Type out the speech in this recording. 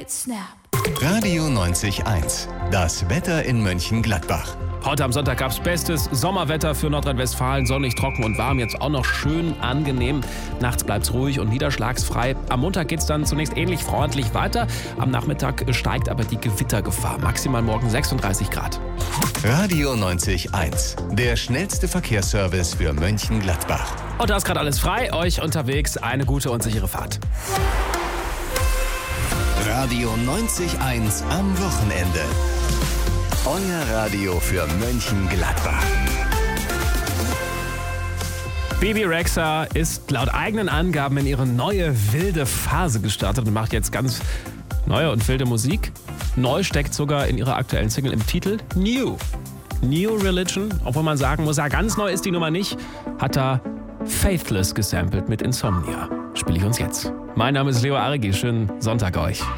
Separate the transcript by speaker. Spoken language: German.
Speaker 1: Snap.
Speaker 2: Radio 90.1, das Wetter in Mönchengladbach.
Speaker 3: Heute am Sonntag gab es bestes Sommerwetter für Nordrhein-Westfalen. Sonnig, trocken und warm, jetzt auch noch schön angenehm. Nachts bleibt es ruhig und niederschlagsfrei. Am Montag geht es dann zunächst ähnlich freundlich weiter. Am Nachmittag steigt aber die Gewittergefahr. Maximal morgen 36 Grad.
Speaker 2: Radio 90.1, der schnellste Verkehrsservice für Mönchengladbach.
Speaker 3: Und da ist gerade alles frei. Euch unterwegs eine gute und sichere Fahrt.
Speaker 2: Radio 90.1 am Wochenende. Euer Radio für Mönchengladbach.
Speaker 3: Bebe Rexha ist laut eigenen Angaben in ihre neue wilde Phase gestartet und macht jetzt ganz neue und wilde Musik. Neu steckt sogar in ihrer aktuellen Single im Titel New. New Religion, obwohl man sagen muss, ja, ganz neu ist die Nummer nicht, hat da Faithless gesampelt mit Insomnia. Spiele ich uns jetzt. Mein Name ist Leo Aregi, schönen Sonntag euch.